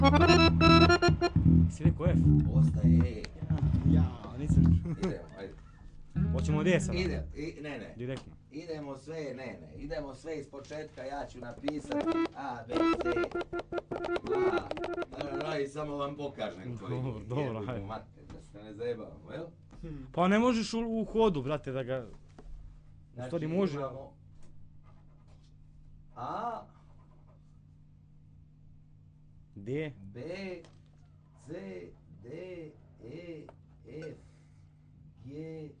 Si rekao F? Ostaje E. Ja, nisam... Idemo, ajde. Hoćemo od E sada? Ne. Direktno. Idemo sve iz početka, ja ću napisati A, B, C, A, i samo vam pokažem koji Dobro, ajde. Mate, da se ne zajebavamo, jel? Pa ne možeš u hodu, brate, da ga... U stvari može. Imamo A, D. B, C, D, E, F, G,